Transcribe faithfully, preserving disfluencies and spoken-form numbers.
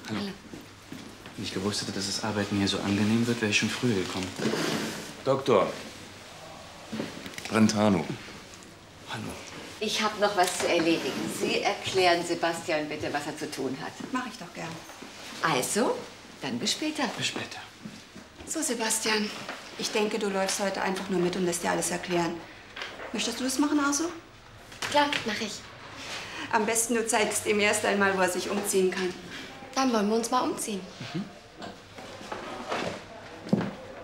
Hallo. Wenn ich gewusst hätte, dass das Arbeiten hier so angenehm wird, wäre ich schon früher gekommen. Doktor Brentano. Hallo. Ich habe noch was zu erledigen. Sie erklären Sebastian bitte, was er zu tun hat. Mach ich doch gern. Also, dann bis später. Bis später. So, Sebastian, ich denke, du läufst heute einfach nur mit und lässt dir alles erklären. Möchtest du das machen, Arso? Klar, mach ich. Am besten du zeigst ihm erst einmal, wo er sich umziehen kann. Dann wollen wir uns mal umziehen. Mhm.